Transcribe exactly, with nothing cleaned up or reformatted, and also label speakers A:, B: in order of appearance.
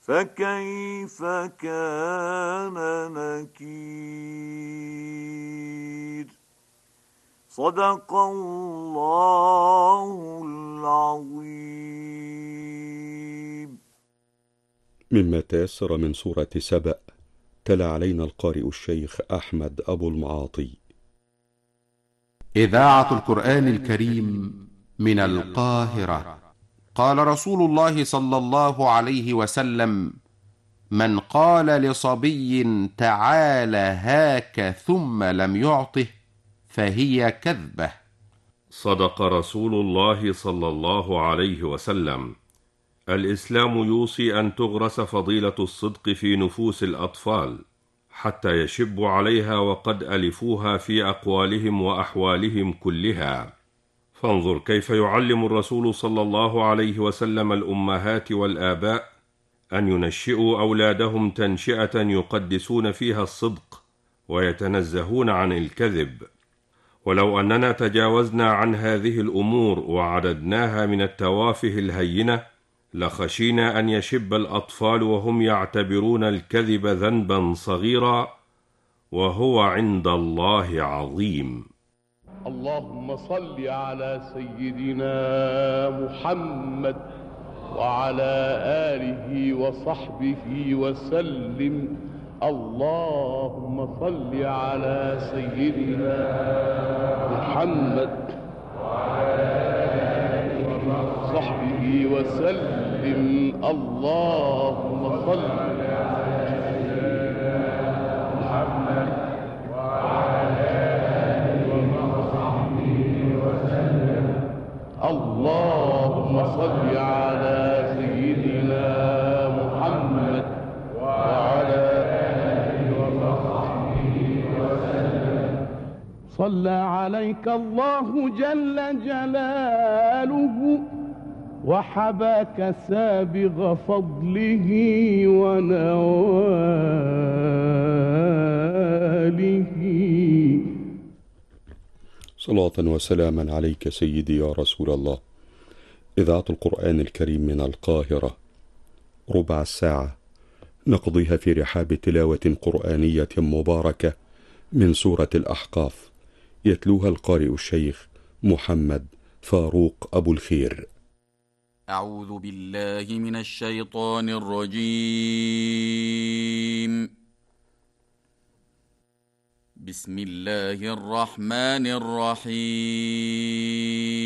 A: فكيف كان نكير. صدق الله العظيم.
B: مما تيسر من سورة سبأ، تلا علينا القارئ الشيخ أحمد أبو المعاطي.
C: إذاعة القرآن الكريم من القاهرة. قال رسول الله صلى الله عليه وسلم: من قال لصبي تعال هاك ثم لم يعطه فهي كذبة.
D: صدق رسول الله صلى الله عليه وسلم. الإسلام يوصي أن تغرس فضيلة الصدق في نفوس الأطفال حتى يشبوا عليها وقد ألفوها في أقوالهم وأحوالهم كلها. فانظر كيف يعلم الرسول صلى الله عليه وسلم الأمهات والآباء أن ينشئوا أولادهم تنشئة يقدسون فيها الصدق ويتنزهون عن الكذب. ولو أننا تجاوزنا عن هذه الأمور وعددناها من التوافه الهينة لخشينا أن يشب الأطفال وهم يعتبرون الكذب ذنبا صغيرا وهو عند الله عظيم.
E: اللهم صل على سيدنا محمد وعلى آله وصحبه وسلم. اللهم صل على سيدنا محمد وعلى آله وصحبه وسلم. اللهم صل على سيدنا محمد وعلى آله وصحبه وسلم. اللهم صل على سيدنا محمد وعلى آله وصحبه وسلم. صلى عليك الله جل جلاله وحباك سابغ فضله ونواله.
B: صلاة وسلاما عليك سيدي يا رسول الله. إذاعة القرآن الكريم من القاهرة، ربع الساعة نقضيها في رحاب تلاوة قرآنية مباركة من سورة الأحقاف، يتلوها القارئ الشيخ محمد فاروق أبو الخير.
F: أعوذ بالله من الشيطان الرجيم. بسم الله الرحمن الرحيم.